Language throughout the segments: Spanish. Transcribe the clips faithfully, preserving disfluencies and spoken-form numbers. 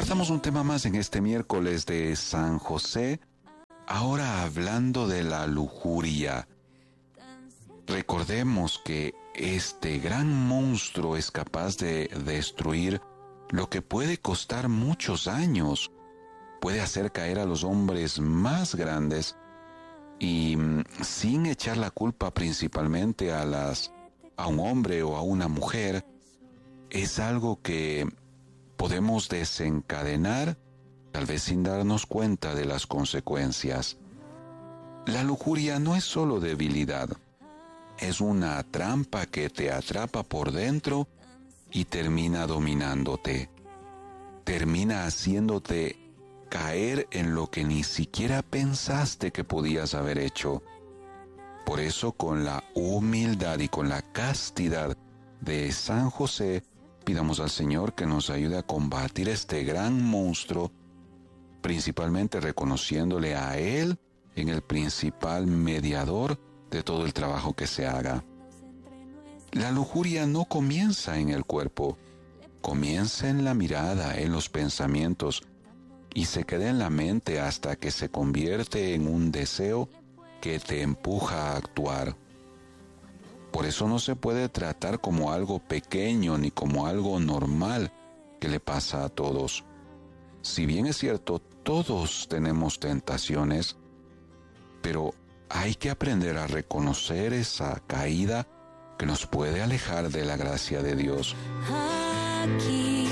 Compartamos un tema más en este miércoles de San José, ahora hablando de la lujuria. Recordemos que este gran monstruo es capaz de destruir lo que puede costar muchos años. Puede hacer caer a los hombres más grandes y sin echar la culpa principalmente a las a un hombre o a una mujer. Es algo que podemos desencadenar, tal vez sin darnos cuenta de las consecuencias. La lujuria no es solo debilidad, es una trampa que te atrapa por dentro y termina dominándote. Termina haciéndote caer en lo que ni siquiera pensaste que podías haber hecho. Por eso, con la humildad y con la castidad de San José, pidamos al Señor que nos ayude a combatir este gran monstruo, principalmente reconociéndole a Él en el principal mediador de todo el trabajo que se haga. La lujuria no comienza en el cuerpo, comienza en la mirada, en los pensamientos, y se queda en la mente hasta que se convierte en un deseo que te empuja a actuar. Por eso no se puede tratar como algo pequeño ni como algo normal que le pasa a todos. Si bien es cierto, todos tenemos tentaciones, pero hay que aprender a reconocer esa caída que nos puede alejar de la gracia de Dios. Aquí,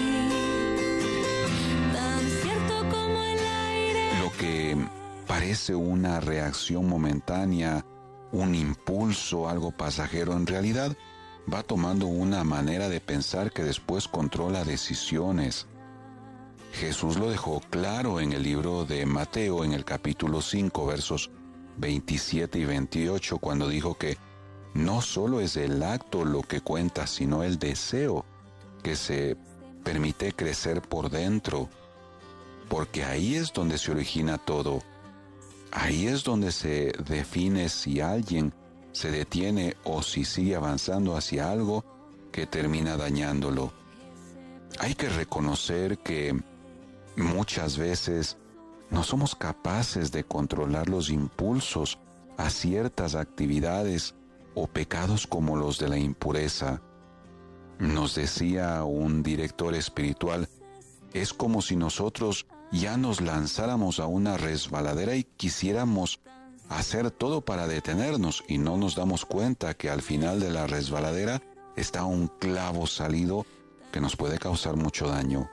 tan cierto como el aire. Lo que parece una reacción momentánea, un impulso, algo pasajero, en realidad va tomando una manera de pensar que después controla decisiones. Jesús lo dejó claro en el libro de Mateo, en el capítulo cinco, versos veintisiete y veintiocho, cuando dijo que no solo es el acto lo que cuenta, sino el deseo que se permite crecer por dentro, porque ahí es donde se origina todo. Ahí es donde se define si alguien se detiene o si sigue avanzando hacia algo que termina dañándolo. Hay que reconocer que muchas veces no somos capaces de controlar los impulsos a ciertas actividades o pecados como los de la impureza. Nos decía un director espiritual, es como si nosotros ya nos lanzáramos a una resbaladera y quisiéramos hacer todo para detenernos y no nos damos cuenta que al final de la resbaladera está un clavo salido que nos puede causar mucho daño.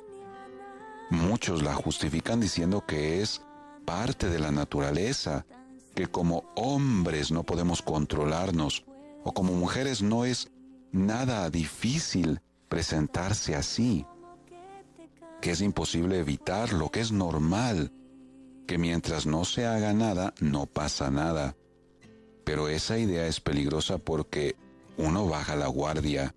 Muchos la justifican diciendo que es parte de la naturaleza, que como hombres no podemos controlarnos, o como mujeres no es nada difícil presentarse así, que es imposible evitarlo, que es normal, que mientras no se haga nada, no pasa nada. Pero esa idea es peligrosa porque uno baja la guardia.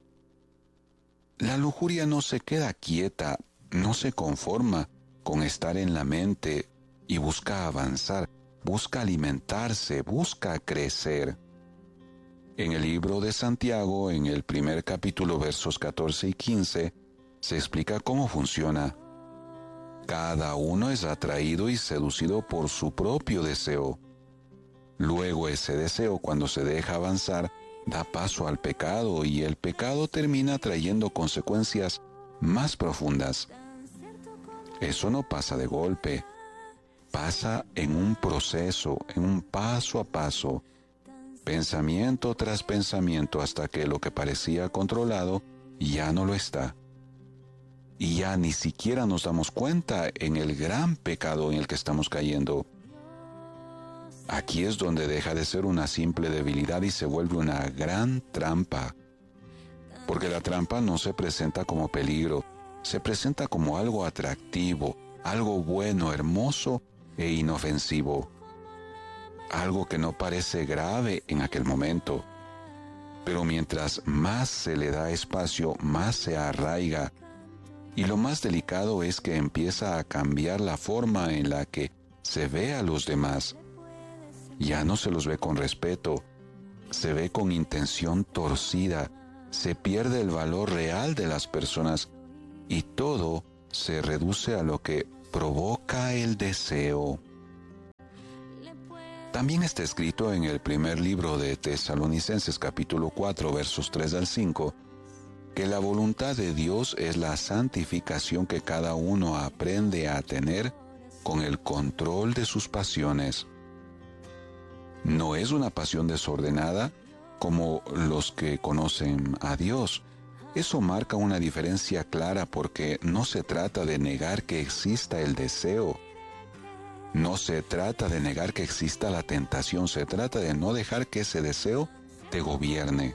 La lujuria no se queda quieta, no se conforma con estar en la mente y busca avanzar, busca alimentarse, busca crecer. En el libro de Santiago, en el primer capítulo, versos catorce y quince, se explica cómo funciona. Cada uno es atraído y seducido por su propio deseo. Luego ese deseo, cuando se deja avanzar, da paso al pecado y el pecado termina trayendo consecuencias más profundas. Eso no pasa de golpe, pasa en un proceso, en un paso a paso, pensamiento tras pensamiento, hasta que lo que parecía controlado ya no lo está. Y ya ni siquiera nos damos cuenta en el gran pecado en el que estamos cayendo. Aquí es donde deja de ser una simple debilidad y se vuelve una gran trampa. Porque la trampa no se presenta como peligro, se presenta como algo atractivo, algo bueno, hermoso e inofensivo. Algo que no parece grave en aquel momento. Pero mientras más se le da espacio, más se arraiga. Y lo más delicado es que empieza a cambiar la forma en la que se ve a los demás. Ya no se los ve con respeto, se ve con intención torcida, se pierde el valor real de las personas y todo se reduce a lo que provoca el deseo. También está escrito en el primer libro de Tesalonicenses capítulo cuatro versos tres al cinco que la voluntad de Dios es la santificación que cada uno aprende a tener con el control de sus pasiones. No es una pasión desordenada como los que conocen a Dios. Eso marca una diferencia clara porque no se trata de negar que exista el deseo. No se trata de negar que exista la tentación, se trata de no dejar que ese deseo te gobierne.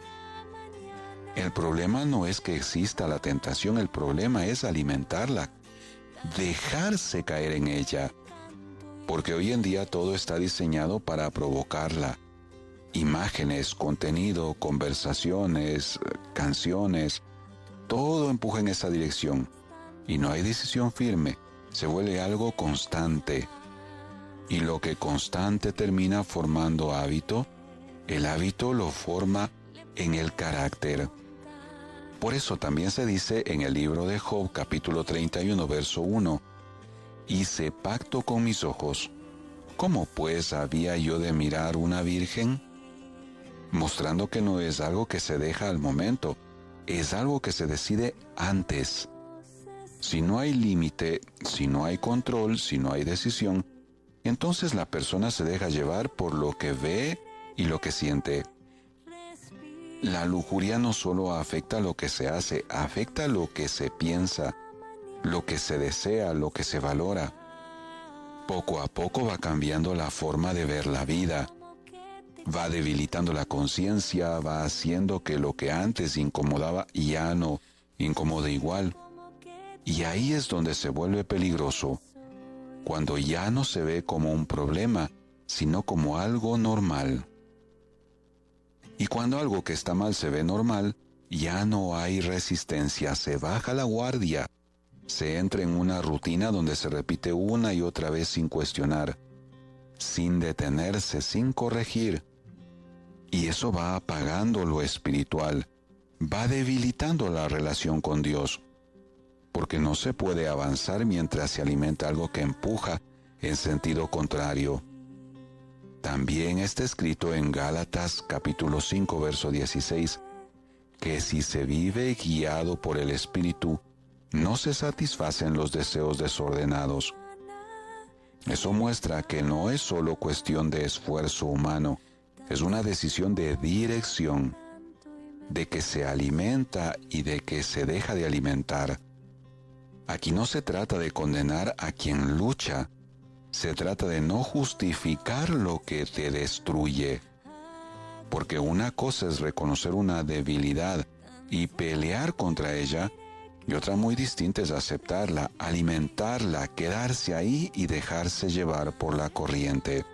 El problema no es que exista la tentación, el problema es alimentarla, dejarse caer en ella, porque hoy en día todo está diseñado para provocarla. Imágenes, contenido, conversaciones, canciones, todo empuja en esa dirección y no hay decisión firme, se vuelve algo constante. Y lo que constante termina formando hábito, el hábito lo forma en el carácter. Por eso también se dice en el libro de Job, capítulo treinta y uno, verso uno, «Hice pacto con mis ojos, ¿cómo pues había yo de mirar una virgen?» Mostrando que no es algo que se deja al momento, es algo que se decide antes. Si no hay límite, si no hay control, si no hay decisión, entonces la persona se deja llevar por lo que ve y lo que siente. La lujuria no solo afecta lo que se hace, afecta lo que se piensa, lo que se desea, lo que se valora. Poco a poco va cambiando la forma de ver la vida, va debilitando la conciencia, va haciendo que lo que antes incomodaba ya no incomode igual. Y ahí es donde se vuelve peligroso, cuando ya no se ve como un problema, sino como algo normal. Y cuando algo que está mal se ve normal, ya no hay resistencia, se baja la guardia, se entra en una rutina donde se repite una y otra vez sin cuestionar, sin detenerse, sin corregir. Y eso va apagando lo espiritual, va debilitando la relación con Dios, porque no se puede avanzar mientras se alimenta algo que empuja en sentido contrario. También está escrito en Gálatas capítulo cinco, verso dieciséis, que si se vive guiado por el Espíritu, no se satisfacen los deseos desordenados. Eso muestra que no es solo cuestión de esfuerzo humano, es una decisión de dirección, de que se alimenta y de que se deja de alimentar. Aquí no se trata de condenar a quien lucha, se trata de no justificar lo que te destruye. Porque una cosa es reconocer una debilidad y pelear contra ella, y otra muy distinta es aceptarla, alimentarla, quedarse ahí y dejarse llevar por la corriente.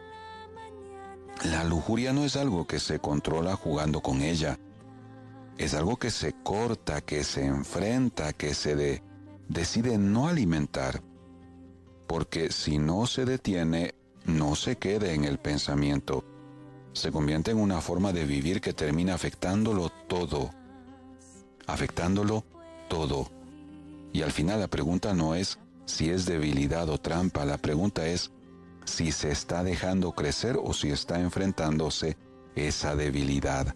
La lujuria no es algo que se controla jugando con ella, es algo que se corta, que se enfrenta, que se de, decide no alimentar. Porque si no se detiene, no se queda en el pensamiento. Se convierte en una forma de vivir que termina afectándolo todo. Afectándolo todo. Y al final la pregunta no es si es debilidad o trampa, la pregunta es si se está dejando crecer o si está enfrentándose esa debilidad.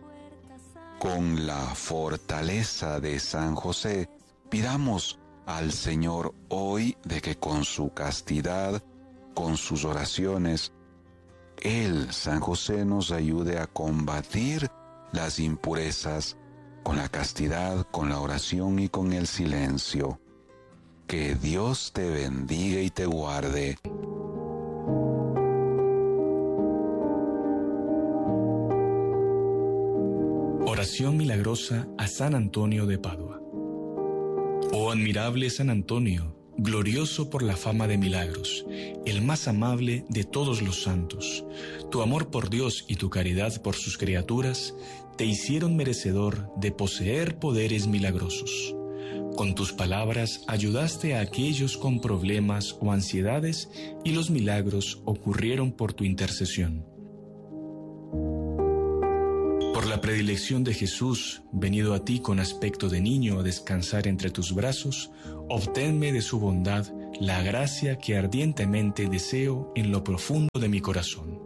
Con la fortaleza de San José, pidamos al Señor hoy de que con su castidad, con sus oraciones, Él, San José, nos ayude a combatir las impurezas con la castidad, con la oración y con el silencio. Que Dios te bendiga y te guarde. Oración milagrosa a San Antonio de Padua. Oh admirable San Antonio, glorioso por la fama de milagros, el más amable de todos los santos, tu amor por Dios y tu caridad por sus criaturas te hicieron merecedor de poseer poderes milagrosos. Con tus palabras ayudaste a aquellos con problemas o ansiedades y los milagros ocurrieron por tu intercesión. Por Por la predilección de Jesús, venido a ti con aspecto de niño a descansar entre tus brazos, obténme de su bondad la gracia que ardientemente deseo en lo profundo de mi corazón.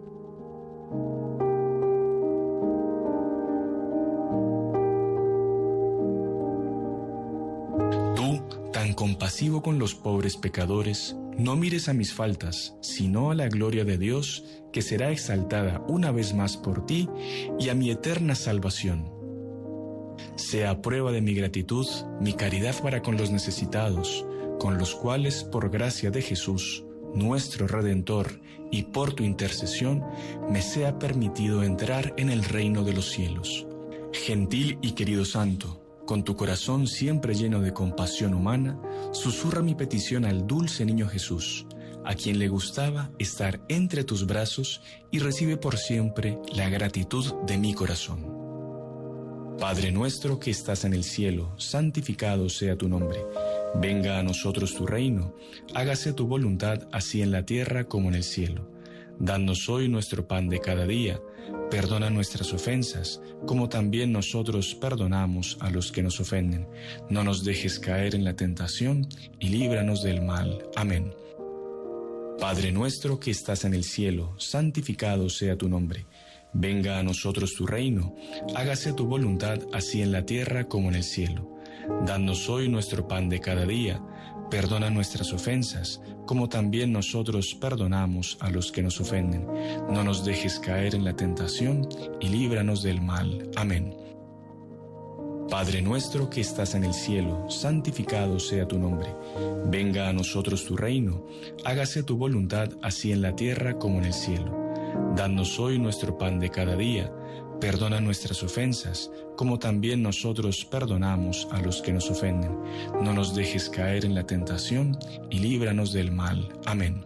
Tú, tan compasivo con los pobres pecadores, no mires a mis faltas, sino a la gloria de Dios, que será exaltada una vez más por ti y a mi eterna salvación. Sea prueba de mi gratitud, mi caridad para con los necesitados, con los cuales, por gracia de Jesús, nuestro Redentor, y por tu intercesión, me sea permitido entrar en el reino de los cielos. Gentil y querido Santo, con tu corazón siempre lleno de compasión humana, susurra mi petición al dulce niño Jesús, a quien le gustaba estar entre tus brazos y recibe por siempre la gratitud de mi corazón. Padre nuestro que estás en el cielo, santificado sea tu nombre. Venga a nosotros tu reino, hágase tu voluntad así en la tierra como en el cielo. Danos hoy nuestro pan de cada día. Perdona nuestras ofensas, como también nosotros perdonamos a los que nos ofenden. No nos dejes caer en la tentación y líbranos del mal. Amén. Padre nuestro que estás en el cielo, santificado sea tu nombre. Venga a nosotros tu reino, hágase tu voluntad así en la tierra como en el cielo. Danos hoy nuestro pan de cada día. Perdona nuestras ofensas, como también nosotros perdonamos a los que nos ofenden. No nos dejes caer en la tentación y líbranos del mal. Amén. Padre nuestro que estás en el cielo, santificado sea tu nombre. Venga a nosotros tu reino, hágase tu voluntad así en la tierra como en el cielo. Danos hoy nuestro pan de cada día. Perdona nuestras ofensas, como también nosotros perdonamos a los que nos ofenden. No nos dejes caer en la tentación y líbranos del mal. Amén.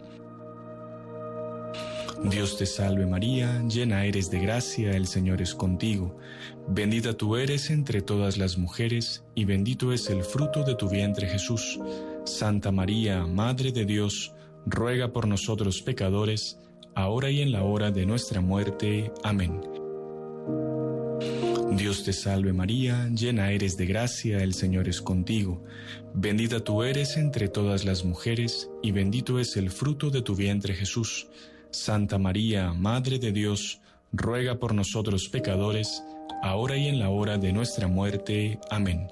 Dios te salve María, llena eres de gracia, el Señor es contigo. Bendita tú eres entre todas las mujeres, y bendito es el fruto de tu vientre Jesús. Santa María, Madre de Dios, ruega por nosotros pecadores, ahora y en la hora de nuestra muerte. Amén. Dios te salve María, llena eres de gracia, el Señor es contigo. Bendita tú eres entre todas las mujeres, y bendito es el fruto de tu vientre Jesús. Santa María, Madre de Dios, ruega por nosotros pecadores, ahora y en la hora de nuestra muerte. Amén.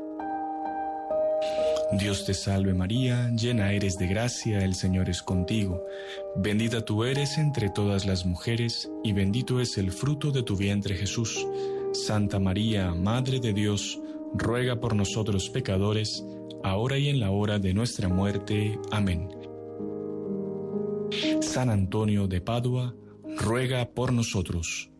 Dios te salve María, llena eres de gracia, el Señor es contigo. Bendita tú eres entre todas las mujeres, y bendito es el fruto de tu vientre Jesús. Santa María, Madre de Dios, ruega por nosotros pecadores, ahora y en la hora de nuestra muerte. Amén. San Antonio de Padua, ruega por nosotros.